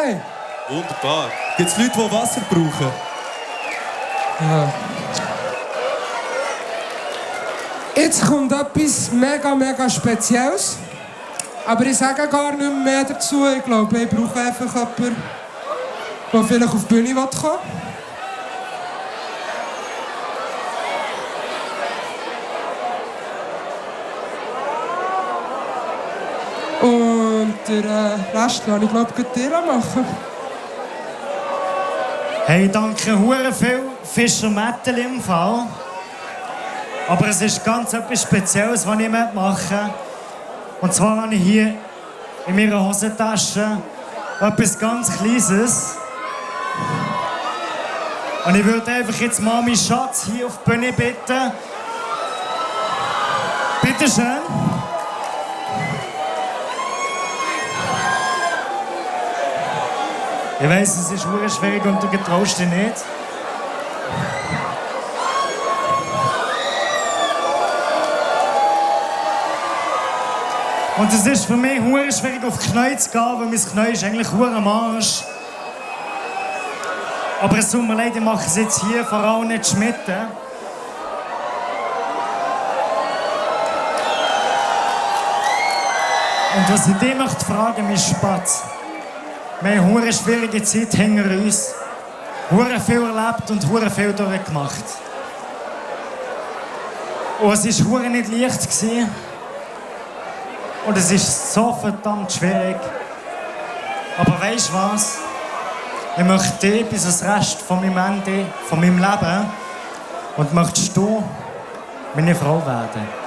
Okay. Wunderbar. Gibt es Leute, die Wasser brauchen? Ja. Jetzt kommt etwas mega Spezielles. Aber ich sage gar nicht mehr dazu. Ich glaube, ich brauche einfach jemanden, der vielleicht auf die Bühne kommen will. Und den Rest lasse ich, glaube ich, dir machen. Hey, danke hure viel Fischer Mettel im Fall. Aber es ist ganz etwas Spezielles, was ich mache. Und zwar habe ich hier in meiner Hosentasche etwas ganz Kleines. Und ich würde einfach jetzt mal meinen Schatz hier auf die Bühne bitten. Bitte schön. Ich weiss, es ist sehr schwierig und du getraust dich nicht. Und es ist für mich sehr schwierig, auf die Knie zu gehen, weil mein Knie ist eigentlich sehr am Arsch. Aber es tut mir leid, ich mache es jetzt hier, vor allem nicht schmitten. Und was ich dich möchte fragen, mein Spatz. Wir haben eine schwierige Zeit hinter uns. Sehr viel erlebt und sehr viel durchgemacht. Und es war sehr nicht leicht. Und es ist so verdammt schwierig. Aber weisst du was? Ich möchte dich bis das Rest von meinem Ende, von meinem Leben, und möchtest du meine Frau werden.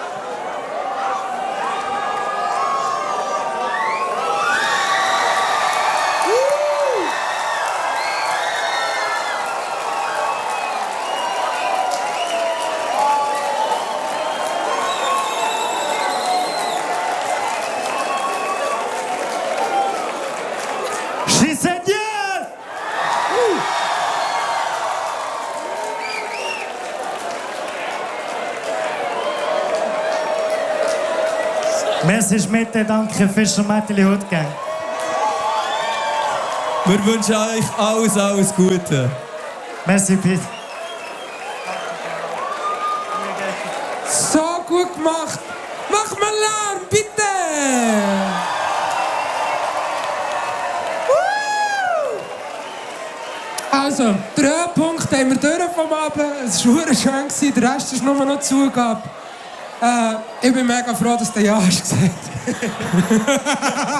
She said yes! Merci Schmidt, danke Fischer Mädchen Hutgang. Wir wünschen euch alles Gute. Merci Pete. So gut gemacht. Mach mal Lärm, bitte! Also, 3 Punkte haben wir durch vom Abend. Es war schön, der Rest ist nur noch Zugabe. Ich bin mega froh, dass du Ja hast gesagt.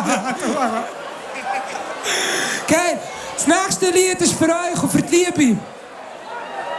Okay, das nächste Lied ist für euch und für die Liebe.